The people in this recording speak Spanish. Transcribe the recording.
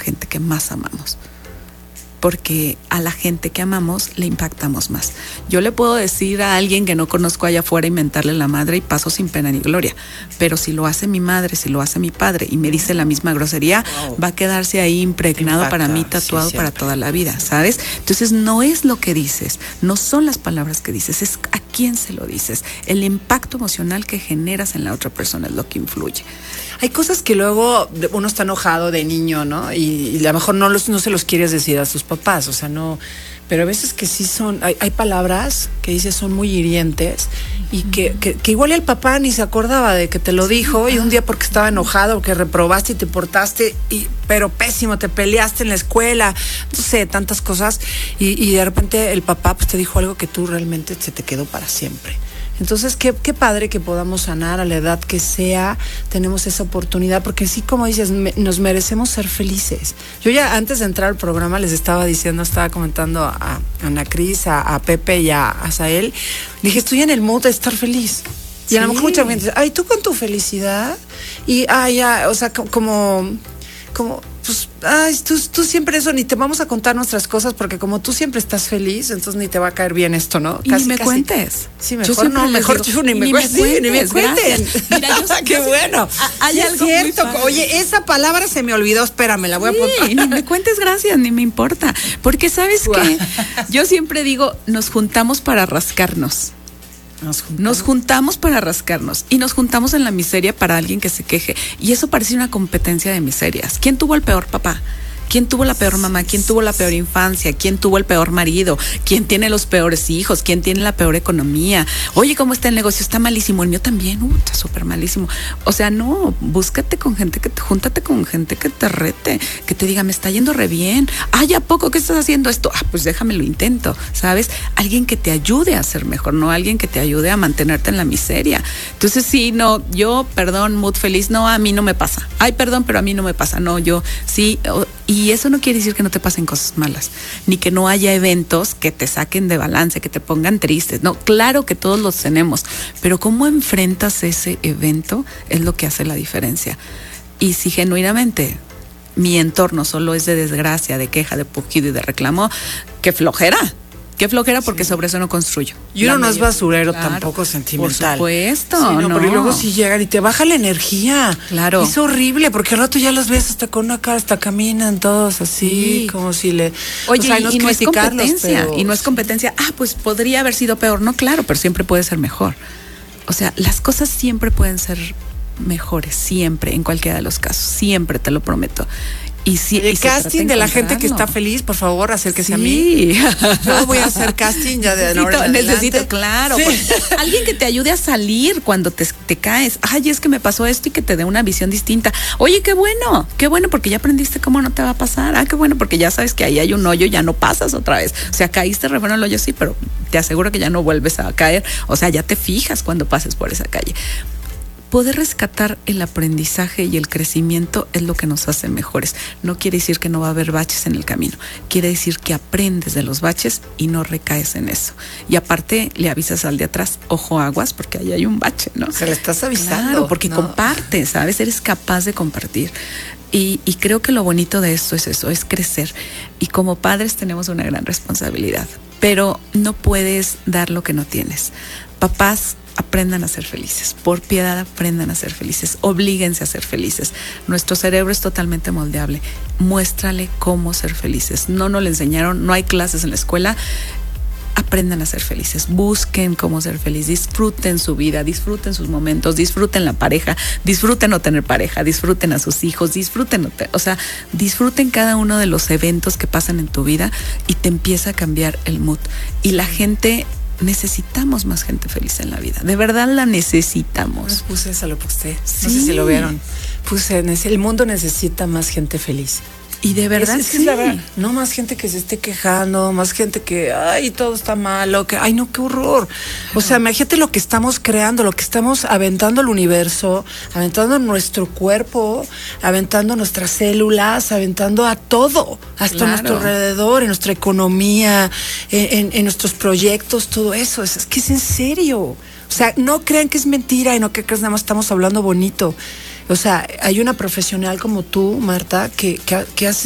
gente que más amamos. Porque a la gente que amamos le impactamos más. Yo le puedo decir a alguien que no conozco allá afuera y mentarle la madre y paso sin pena ni gloria. Pero si lo hace mi madre, si lo hace mi padre y me dice la misma grosería, va a quedarse ahí impregnado para mí, tatuado para toda la vida, ¿sabes? Entonces no es lo que dices, no son las palabras que dices, es a quién se lo dices. El impacto emocional que generas en la otra persona es lo que influye. Hay cosas que luego uno está enojado de niño, ¿no? Y a lo mejor no se los quieres decir a sus papás, o sea, no. Pero a veces que sí hay palabras que dices son muy hirientes y que igual el papá ni se acordaba de que te lo dijo y un día porque estaba enojado, que reprobaste y te portaste, pero pésimo, te peleaste en la escuela, no sé, tantas cosas y de repente el papá pues te dijo algo que tú realmente se te quedó para siempre. Entonces, qué padre que podamos sanar a la edad que sea, tenemos esa oportunidad, porque sí, como dices, nos merecemos ser felices. Yo ya antes de entrar al programa les estaba comentando a Ana Cris, a Pepe y a Asael, dije, estoy en el mood de estar feliz. Y a lo mejor mucha gente dice, ay, tú con tu felicidad, y o sea, como pues, tú siempre eso, ni te vamos a contar nuestras cosas porque como tú siempre estás feliz, entonces ni te va a caer bien esto, ¿no? Y ni me cuentes. Sí, mejor no, mejor tú ni me cuentes. Ni me cuenten. Mira, qué bueno. Hay algo cierto. Oye, esa palabra se me olvidó, espérame, la voy a apuntar. Ni me cuentes, gracias, ni me importa. Porque ¿sabes qué? Yo siempre digo, nos juntamos para rascarnos. Nos juntamos para rascarnos y nos juntamos en la miseria para alguien que se queje. Y eso parece una competencia de miserias. ¿Quién tuvo el peor papá? ¿Quién tuvo la peor mamá? ¿Quién tuvo la peor infancia? ¿Quién tuvo el peor marido? ¿Quién tiene los peores hijos? ¿Quién tiene la peor economía? Oye, ¿cómo está el negocio? Está malísimo. El mío también, está súper malísimo. O sea, no, júntate con gente que te rete, que te diga, me está yendo re bien. Ay, ¿a poco qué estás haciendo esto? Pues déjame lo intento, ¿sabes? Alguien que te ayude a ser mejor, no alguien que te ayude a mantenerte en la miseria. Entonces, sí, no, yo, perdón, mood feliz, no, a mí no me pasa. Ay, perdón, pero a mí no me pasa. No, yo, sí, y eso no quiere decir que no te pasen cosas malas, ni que no haya eventos que te saquen de balance, que te pongan tristes. No, claro que todos los tenemos, pero cómo enfrentas ese evento es lo que hace la diferencia. Y si genuinamente mi entorno solo es de desgracia, de queja, de pujido y de reclamo, qué flojera. Qué flojera, porque sobre eso no construyo. Y uno no es basurero, tampoco sentimental. Por supuesto. Sí, no. Pero luego si llegan y te baja la energía. Claro. Es horrible, porque al rato ya los ves hasta con una cara, hasta caminan todos así, como si le... Oye, o sea, y no es competencia. Pero... Y no es competencia. Pues podría haber sido peor. No, claro, pero siempre puede ser mejor. O sea, las cosas siempre pueden ser mejores, siempre, en cualquiera de los casos. Siempre, te lo prometo. Y si, el casting de la gente que está feliz, por favor, acérquese a mí. Yo voy a hacer casting ya de ahora en necesito, claro. Sí. Alguien que te ayude a salir cuando te caes. Ay, es que me pasó esto y que te dé una visión distinta. Oye, qué bueno, porque ya aprendiste cómo no te va a pasar. Qué bueno, porque ya sabes que ahí hay un hoyo, ya no pasas otra vez. O sea, caíste re bueno el hoyo, sí, pero te aseguro que ya no vuelves a caer. O sea, ya te fijas cuando pases por esa calle. Poder rescatar el aprendizaje y el crecimiento es lo que nos hace mejores. No quiere decir que no va a haber baches en el camino. Quiere decir que aprendes de los baches y no recaes en eso. Y aparte le avisas al de atrás, ojo aguas, porque ahí hay un bache, ¿no? Se le estás avisando. Claro, porque compartes, ¿sabes? Eres capaz de compartir. Y creo que lo bonito de esto es eso, es crecer. Y como padres tenemos una gran responsabilidad. Pero no puedes dar lo que no tienes. Papás, aprendan a ser felices, por piedad aprendan a ser felices, oblíguense a ser felices. Nuestro cerebro es totalmente moldeable. Muéstrale cómo ser felices. No nos lo enseñaron, no hay clases en la escuela. Aprendan a ser felices, busquen cómo ser felices, disfruten su vida, disfruten sus momentos, disfruten la pareja, disfruten no tener pareja, disfruten a sus hijos, disfruten cada uno de los eventos que pasan en tu vida y te empieza a cambiar el mood. Y la gente... necesitamos más gente feliz en la vida. De verdad la necesitamos. Puse eso, lo puse. Sí. No sé si lo vieron. El mundo necesita más gente feliz. Y de verdad es la verdad. No más gente que se esté quejando, más gente que, ay, todo está malo, que, ay, no, qué horror. O sea, imagínate lo que estamos creando, lo que estamos aventando al universo, aventando nuestro cuerpo, aventando nuestras células, aventando a todo, hasta nuestro alrededor, en nuestra economía, en nuestros proyectos, todo eso. Es que es en serio. O sea, no crean que es mentira y no que nada más estamos hablando bonito. O sea, hay una profesional como tú, Marta, que hace